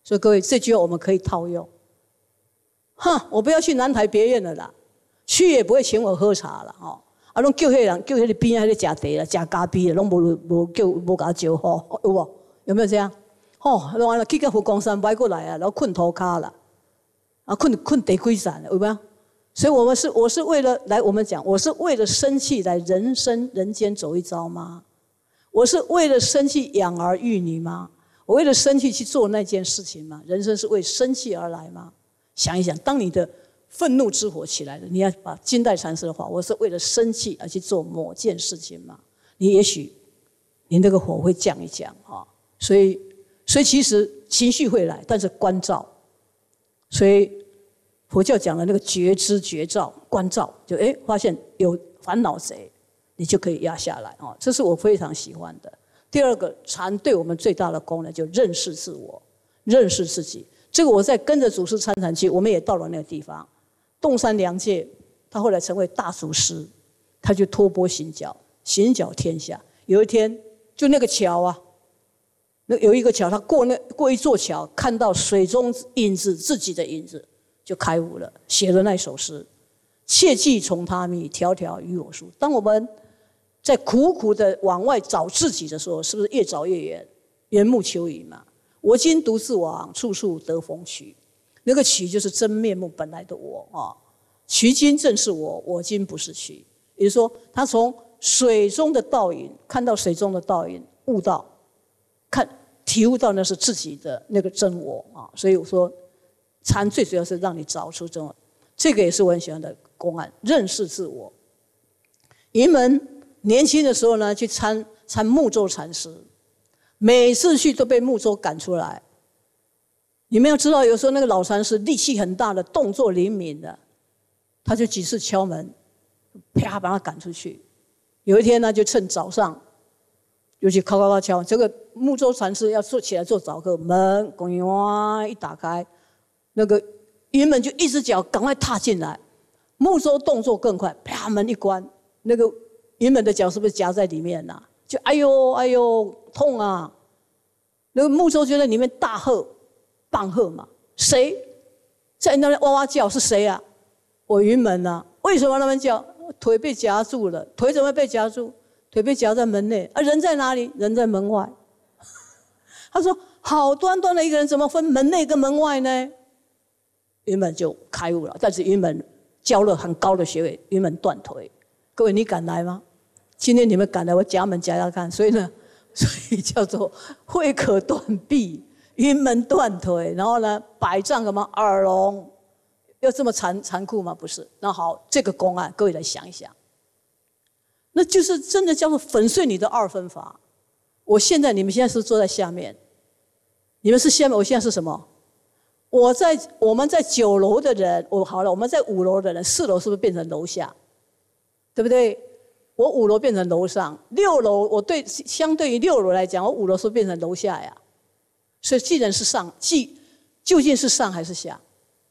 所以各位，这句话我们可以套用。我不要去南台别院了啦，去也不会请我喝茶了哦。拢叫迄人，叫迄个边仔喺度食茶啦，食咖啡啦，拢无叫无甲招呼，有无？有没有这样？拢安尼去到佛光山，摆过来啊，然后困涂骹啦，困第几站有没有？所以我是为了来我们讲，我是为了生气来人间走一遭吗？我是为了生气养儿育女吗？我为了生气去做那件事情吗？人生是为生气而来吗？想一想，当你的愤怒之火起来了，你要把金代禅师的话，我是为了生气而去做某件事情嘛？你也许你那个火会降一降啊。所以其实情绪会来，但是关照。所以佛教讲的那个觉知、觉照、关照，就发现有烦恼贼，你就可以压下来啊。这是我非常喜欢的。第二个，禅对我们最大的功能就认识自我，认识自己。这个我在跟着祖师参禅去，我们也到了那个地方。洞山良介，他后来成为大祖师，他就托钵行脚，行脚天下。有一天，就那个桥啊，有一个桥，他过一座桥，看到水中影子，自己的影子，就开悟了，写了那首诗：切记从他觅，迢迢与我殊。当我们在苦苦的往外找自己的时候，是不是越找越远？缘木求鱼嘛。我今独自往，处处得逢渠。那个渠就是真面目本来的我啊。渠今正是我，我今不是渠。也就是说，他从水中的倒影看到水中的倒影，悟到，体悟到那是自己的那个真我啊。所以我说，禅最主要是让你找出真我。这个也是我很喜欢的公案，认识自我。云门年轻的时候呢，去参木舟禅师，每次去都被木舟赶出来。你们要知道，有时候那个老禅师力气很大的，动作灵敏的，他就几次敲门，啪把他赶出去。有一天呢，就趁早上，就去敲敲。这个木舟禅师要起来做早课，门咣哇一打开，那个云门就一只脚赶快踏进来，木舟动作更快，啪门一关，那个云门的脚是不是夹在里面啊？就哎呦痛啊！那个木舟就在里面大喝。棒喝嘛？谁在那边哇哇叫？是谁啊？我云门啊！为什么那边叫？腿被夹住了。腿怎么被夹住？腿被夹在门内。人在哪里？人在门外。他说：“好端端的一个人，怎么分门内跟门外呢？”云门就开悟了，但是云门教了很高的学位，云门断腿。各位，你敢来吗？今天你们敢来，我夹门夹看。所以叫做慧可断臂。云门断腿，然后呢，百丈什么耳聋，要这么残酷吗？不是。那好，这个公案，各位来想一想，那就是真的叫做粉碎你的二分法。你们现在是坐在下面，你们是下面，我现在是什么？我们在9楼的人，好了，我们在5楼的人，4楼是不是变成楼下？对不对？我5楼变成楼上，6楼相对于6楼来讲，我5楼是不是变成楼下呀？所以既然是上，究竟是上还是下？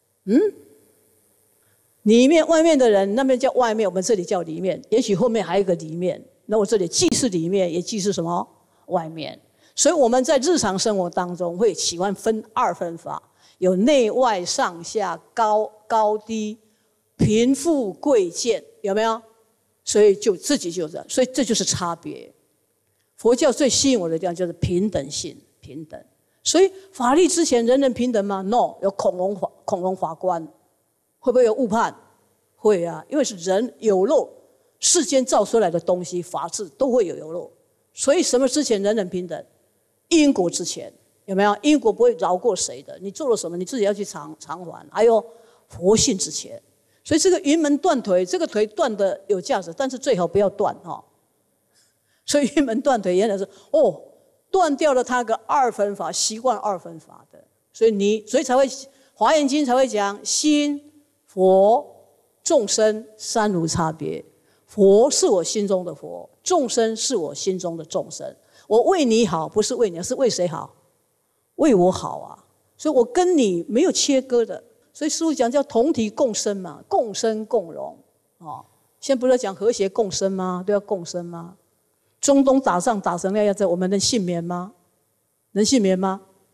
里面外面的人那边叫外面，我们这里叫里面，也许后面还有一个里面。那我这里既是里面，也既是什么外面。所以我们在日常生活当中会喜欢分二分法，有内外上下、高低、贫富贵贱，有没有？所以自己就这样，所以这就是差别。佛教最吸引我的地方就是平等性，平等。所以法律之前人人平等吗 ？No， 有恐龙法官，会不会有误判？会啊，因为是人有漏，世间造出来的东西，法治都会有漏。所以什么之前人人平等？因果之前有没有？因果不会饶过谁的，你做了什么，你自己要去偿还。还有佛性之前，所以这个云门断腿，这个腿断的有价值，但是最好不要断哈。所以云门断腿原来是断掉了他个二分法，习惯二分法的，所以才会《华严经》才会讲心、佛、众生三如差别。佛是我心中的佛，众生是我心中的众生。我为你好，不是为你，是为谁好？为我好啊！所以我跟你没有切割的。所以师父讲叫同体共生嘛，共生共荣现在不是讲和谐共生吗？都要共生吗？中东打仗打成那样子，我们能幸免吗？能幸免吗？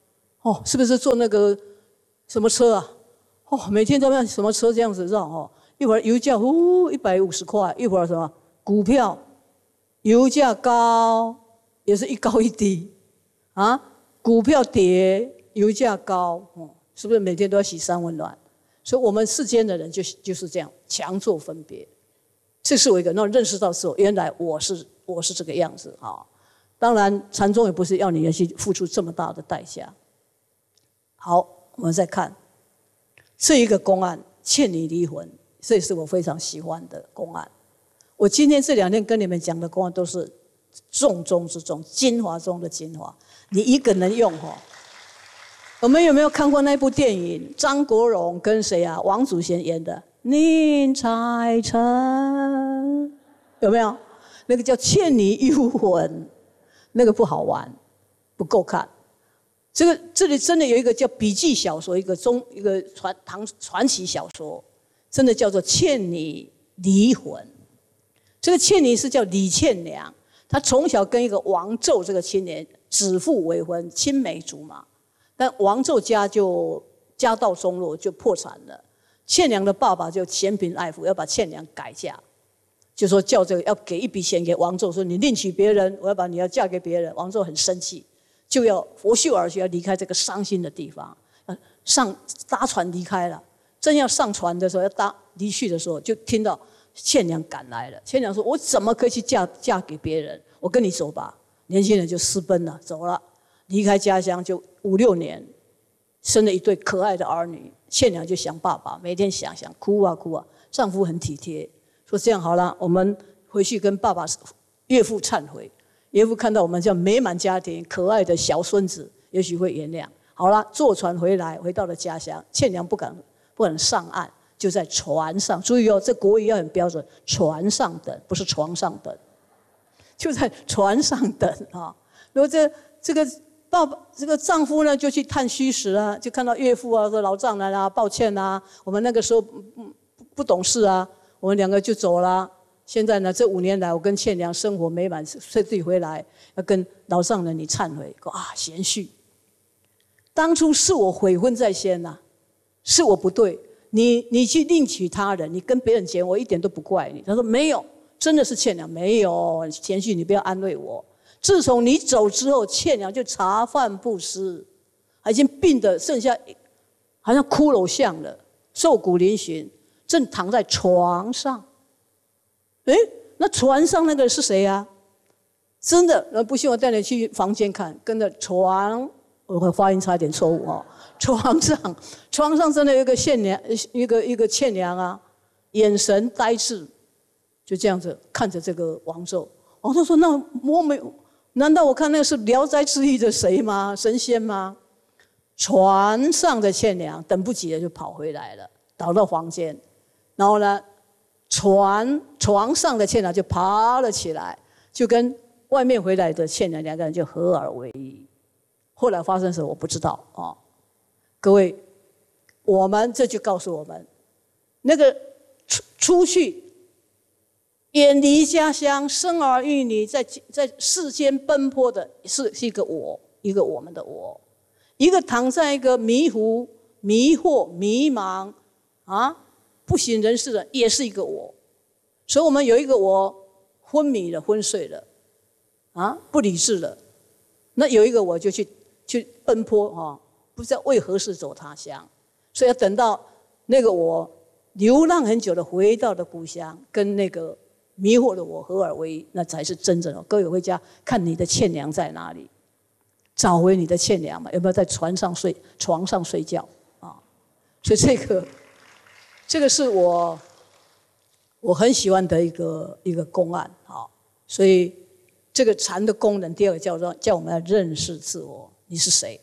哦，是不是坐那个什么车啊？哦，每天都要什么车这样子绕哦，一会儿油价150块，一会儿什么股票，油价高也是一高一低啊，股票跌，油价高，是不是每天都要洗三温暖？所以我们世间的人就是这样强作分别。这是我一个那认识到是原来我是这个样子啊。当然禅宗也不是要你去付出这么大的代价。好，我们再看这一个公案，劝你离婚，这也是我非常喜欢的公案。我今天这2天跟你们讲的公案都是重中之重，精华中的精华，你一个人用哈。我们有没有看过那部电影？张国荣跟谁啊？王祖贤演的《宁采臣》，有没有？那个叫《倩女幽魂》，那个不好玩，不够看。这里真的有一个叫笔记小说，一个传奇小说，真的叫做《倩女离魂》。这个倩女是叫李倩娘，她从小跟一个王胄这个青年指腹为婚，青梅竹马。但王胄家就家道中落，就破产了。倩娘的爸爸就嫌贫爱富，要把倩娘改嫁，就说叫这个要给一笔钱给王胄，说你另娶别人，我要把你要嫁给别人。王胄很生气，就要拂袖而去，要离开这个伤心的地方，搭船离开了。正要上船的时候，要离去的时候，就听到倩娘赶来了。倩娘说：“我怎么可以去嫁给别人？我跟你走吧。”年轻人就私奔了，走了。离开家乡就5、6年，生了一对可爱的儿女。倩娘就想爸爸，每天想哭啊哭啊。丈夫很体贴，说这样好了，我们回去跟爸爸岳父忏悔。岳父看到我们这样美满家庭、可爱的小孙子，也许会原谅。好了，坐船回到了家乡。倩娘不敢上岸，就在船上。注意哦，这国语要很标准，船上等，不是床上等，就在船上等啊。然后这个丈夫呢，就去探虚实啊，就看到岳父啊说：“老丈人啊，抱歉啊，我们那个时候不懂事啊，我们2个就走了。现在呢，这5年来，我跟倩娘生活美满，自己回来要跟老丈人你忏悔。贤婿，当初是我悔婚在先呐，是我不对，你去另娶他人，你跟别人结婚，我一点都不怪你。”他说：“没有，真的是倩娘，没有，贤婿你不要安慰我。自从你走之后，倩娘就茶饭不思，已经病得剩下好像骷髅像了，瘦骨嶙峋，正躺在床上。那船上那个是谁啊？真的，不信我带你去房间看，跟着床，我发音差点错误哦。床上真的有一个倩娘，一个倩娘啊，眼神呆滞，就这样子看着这个王胄。王胄说：“那我没。”难道我看那个是《聊斋志异》的谁吗？神仙吗？船上的倩娘等不及了，就跑回来了，倒到房间。然后呢，床上的倩娘就爬了起来，就跟外面回来的倩娘2个人就合而为一。后来发生什么我不知道啊。各位，这就告诉我们，那个出去。远离家乡，生儿育女，在世间奔波的是一个我，一个我们的我，一个躺在一个迷糊、迷惑、迷茫不省人事的，也是一个我。所以我们有一个我昏迷了、昏睡了，不理智了。那有一个我就去奔波不知道为何事走他乡，所以要等到那个我流浪很久的回到了故乡，跟那个迷惑的我合而为一，那才是真正的。各位回家看你的倩娘在哪里，找回你的倩娘嘛？有没有在床上睡觉啊？所以这个是我很喜欢的一个公案啊。所以这个禅的功能，第二个叫我们要认识自我，你是谁？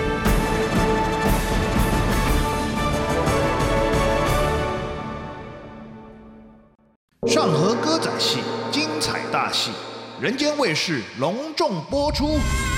上河歌仔戏精彩大戏，人间卫视隆重播出。